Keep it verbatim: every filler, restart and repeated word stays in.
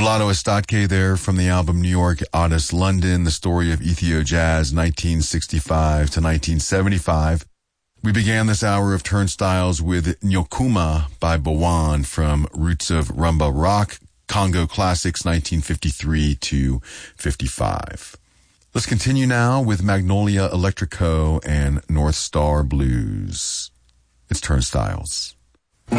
Mulatto Estatke there from the album New York Otis London, the story of Ethio Jazz nineteen sixty-five to nineteen seventy-five. We began this hour of Turnstiles with Nyokuma by Bawan from Roots of Rumba Rock, Congo Classics nineteen fifty-three to fifty-five. Let's continue now with Magnolia Electrico and North Star Blues. It's Turnstiles.